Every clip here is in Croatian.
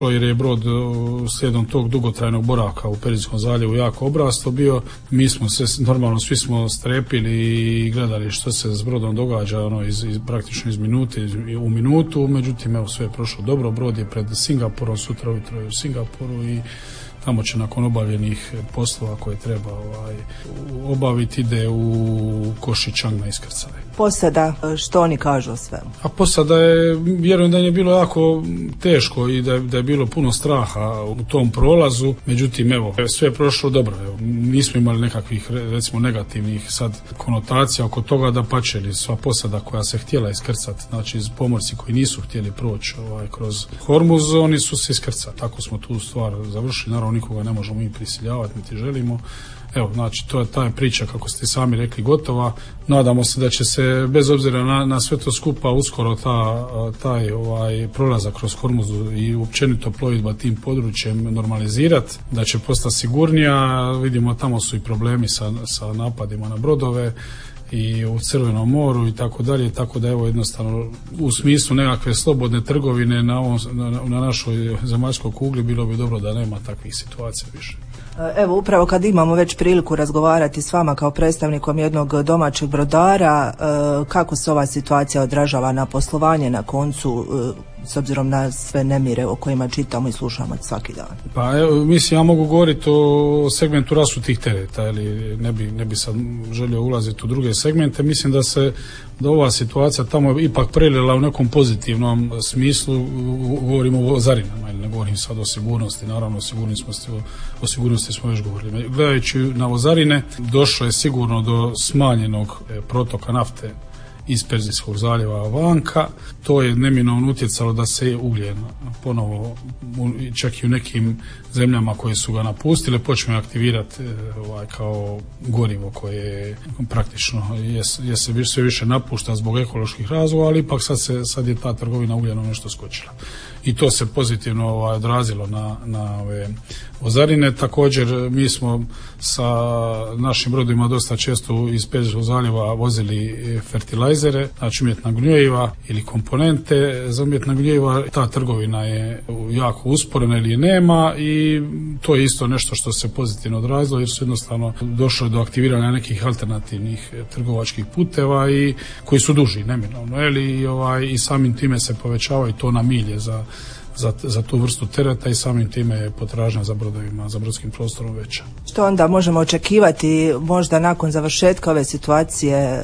jer je brod slijedom tog dugotrajnog boravka u Perzijskom zaljevu jako obrasto bio. Mi smo se, normalno svi smo strepili i gledali što se s brodom događa, praktično iz minute u minutu, međutim evo sve je prošlo dobro, brod je pred Singapurom, sutra ujutro je u Singapuru i tamo će nakon obavljenih poslova koje treba obaviti ide u Košičang na iskrcaj. Posada, što oni kažu o svemu? A posada je, vjerujem da je bilo jako teško i da je bilo puno straha u tom prolazu, međutim evo, sve je prošlo dobro. Evo, nismo imali nekakvih recimo negativnih sad konotacija oko toga, da pačeli sva posada koja se htjela iskrcati, znači pomorci koji nisu htjeli proći kroz Hormuz, oni su se iskrcati. Tako smo tu stvar završili, naravno nikoga ne možemo mi prisiljavati, niti želimo. Evo, znači, to je ta priča, kako ste sami rekli, gotova. Nadamo se da će se, bez obzira na sve to skupa, uskoro taj prolazak kroz Hormuzu i općenito plovidba tim područjem normalizirati, da će postati sigurnija. Vidimo, tamo su i problemi sa napadima na brodove i u Crvenom moru i tako dalje, tako da evo jednostavno u smislu nekakve slobodne trgovine na našoj zemaljskoj kugli bilo bi dobro da nema takvih situacija više. Evo, upravo kad imamo već priliku razgovarati s vama kao predstavnikom jednog domaćeg brodara, kako se ova situacija odražava na poslovanje na koncu, s obzirom na sve nemire o kojima čitamo i slušamo svaki dan? Pa evo, mislim, ja mogu govoriti o segmentu rasutih tereta, ili ne bi sad želio ulaziti u druge segmente. Mislim da ova situacija tamo ipak prelila u nekom pozitivnom smislu. Govorimo o vozarinama, ili ne govorim sad o sigurnosti, naravno o sigurnosti smo već govorili. Gledajući na vozarine, došlo je sigurno do smanjenog protoka nafte iz Perzijskog zaljeva vanka. To je neminovno utjecalo da se ugljen ponovo, čak i u nekim zemljama koje su ga napustile, počne aktivirati kao gorivo koje praktično je se sve više napušta zbog ekoloških razloga, ali ipak sad je ta trgovina ugljenom nešto skočila. I to se pozitivno odrazilo na ove vozarine. Također mi smo sa našim brodovima dosta često iz Perzijskog zaljeva vozili fertilajzere, znači umjetna gnjojiva ili komponente za umjetna gnjojiva. Ta trgovina je jako usporena ili je nema i to je isto nešto što se pozitivno odrazilo, jer su jednostavno došlo do aktiviranja nekih alternativnih trgovačkih puteva i koji su duži neminovno, i samim time se povećava i to na milje za tu vrstu tereta i samim time je potražnja za brodovima, za brodskim prostorom veća. Što onda možemo očekivati možda nakon završetka ove situacije,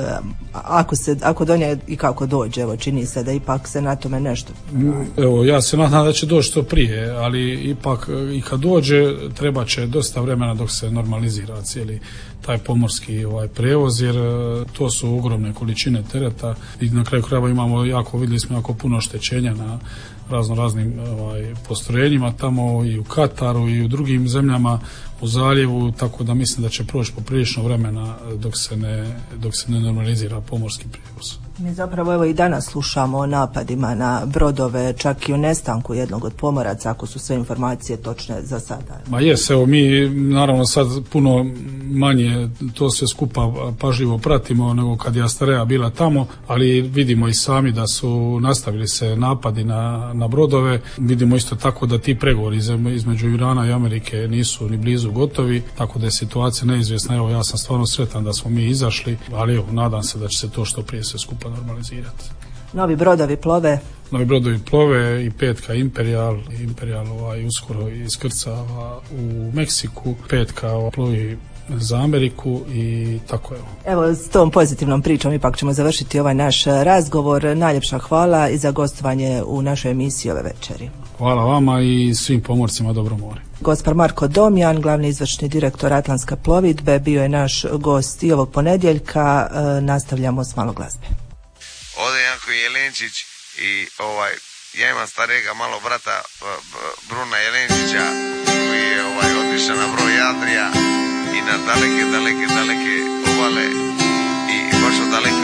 ako do nje i kako dođe? Evo, čini se da ipak se na tome nešto... Evo, ja se nadam da će doći to prije, ali ipak i kad dođe treba će dosta vremena dok se normalizira cijeli taj pomorski prevoz, jer to su ogromne količine tereta i na kraju krajeva vidjeli smo jako puno oštećenja na raznim postrojenjima tamo i u Kataru i u drugim zemljama u zaljevu, tako da mislim da će proći poprilično vremena dok se ne normalizira pomorski prijevoz. Mi zapravo evo i danas slušamo o napadima na brodove, čak i o nestanku jednog od pomoraca, ako su sve informacije točne za sada. Ma jes, evo mi naravno sad puno manje to sve skupa pažljivo pratimo nego kad je Astrea bila tamo, ali vidimo i sami da su nastavili se napadi na brodove. Vidimo isto tako da ti pregovori između Irana i Amerike nisu ni blizu gotovi, tako da je situacija neizvjesna. Evo, ja sam stvarno sretan da smo mi izašli, ali evo, nadam se da će se to što prije sve skupa normalizirati. Novi brodovi plove? Novi brodovi plove i petka Imperial uskoro iskrcava u Meksiku, petka plovi za Ameriku i tako evo. Evo, s tom pozitivnom pričom ipak ćemo završiti ovaj naš razgovor. Najljepša hvala i za gostovanje u našoj emisiji ove večeri. Hvala vama i svim pomorcima, dobro more. Gospar Marko Domjan, glavni izvršni direktor Atlantske plovidbe, bio je naš gost i ovog ponedjeljka. Nastavljamo s malo glazbe. Ovdje je Janko Jelenčić i ja imam starega malo brata Bruna Jelenčića koji je otišao na broj Adrija i na daleke obale i baš od daleke